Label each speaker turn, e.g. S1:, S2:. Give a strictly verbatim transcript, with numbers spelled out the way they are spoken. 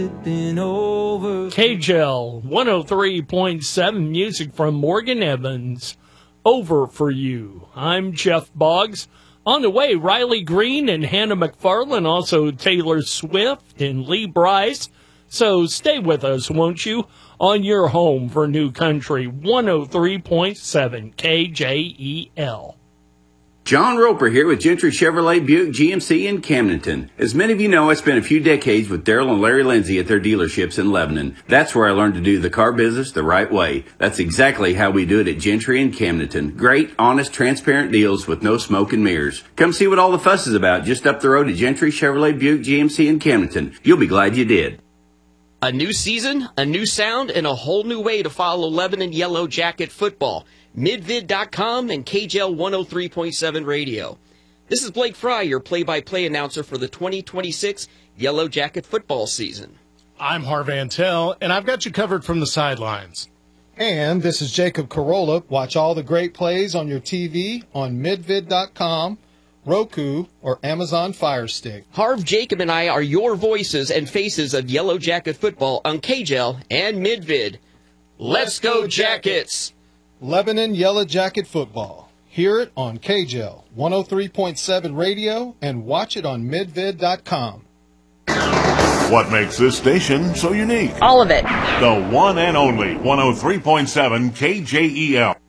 S1: K J L one oh three point seven, music from Morgan Evans. Over for You. I'm Jeff Boggs. On the way, Riley Green and Hannah McFarlane, also Taylor Swift and Lee Brice. So stay with us, won't you, on your home for New Country, one oh three point seven K J E L.
S2: John Roper here with Gentry Chevrolet Buick G M C in Camdenton. As many of you know, I spent a few decades with Daryl and Larry Lindsay at their dealerships in Lebanon. That's where I learned to do the car business the right way. That's exactly how we do it at Gentry in Camdenton. Great, honest, transparent deals with no smoke and mirrors. Come see what all the fuss is about just up the road at Gentry Chevrolet Buick G M C in Camdenton. You'll be glad you did.
S3: A new season, a new sound, and a whole new way to follow Lebanon Yellow Jacket football. Midvid dot com and K J L one oh three point seven Radio. This is Blake Fry, your play-by-play announcer for the twenty twenty-six Yellow Jacket football season.
S4: I'm Harv Antel, and I've got you covered from the sidelines.
S5: And this is Jacob Carolla. Watch all the great plays on your T V on Midvid dot com, Roku, or Amazon Fire Stick.
S3: Harv, Jacob, and I are your voices and faces of Yellow Jacket football on K J L and Midvid. Let's go, Jackets!
S5: Lebanon Yellow Jacket football. Hear it on K J L one oh three point seven Radio and watch it on Midvid dot com.
S6: What makes this station so unique?
S7: All of it.
S6: The one and only one oh three point seven K J E L.